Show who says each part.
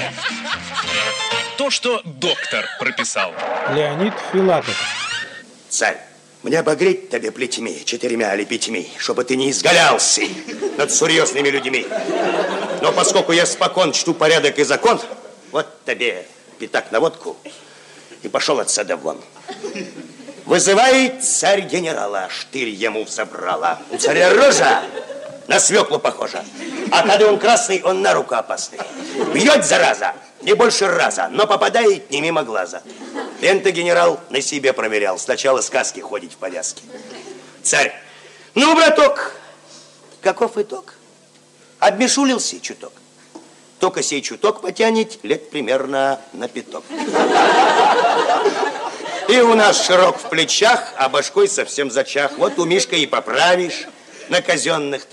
Speaker 1: То, что доктор прописал.
Speaker 2: Леонид Филатов.
Speaker 3: Царь, мне обогреть тебе плетьми, 4 или 5, чтобы ты не изгалялся над серьезными людьми. Но поскольку я спокон чту порядок и закон, вот тебе пятак на водку и пошел отсюда вон. Вызывает царь генерала, штырь ему взобрала. У царя рожа на свеклу похожа, а когда он красный, он на руку опасный. Бьет, зараза, не больше раза, но попадает не мимо глаза. Лента генерал на себе проверял, сначала сказки ходить в повязке. Царь, ну, браток, каков итог? Обмешулился чуток. Только сей чуток потянет лет примерно на 5. И у нас широк в плечах, а башкой совсем зачах. Вот у Мишка и поправишь на казенных